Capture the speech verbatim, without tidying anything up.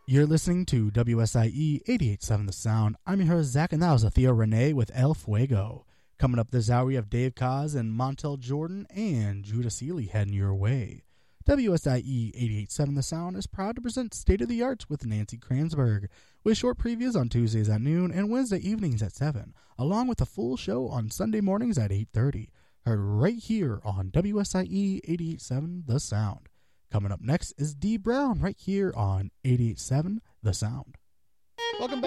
You're listening to W S I E eighty-eight point seven The Sound. I'm your host, Zach, and that was Athea Renee with El Fuego. Coming up this hour, we have Dave Kaz and Montel Jordan and Judah Seeley heading your way. W S I E eighty-eight point seven The Sound is proud to present State of the Arts with Nancy Kranzberg, with short previews on Tuesdays at noon and Wednesday evenings at seven, along with a full show on Sunday mornings at eight thirty. Heard right here on W S I E eighty-eight point seven The Sound. Coming up next is Dee Brown right here on eighty-eight point seven The Sound. Welcome back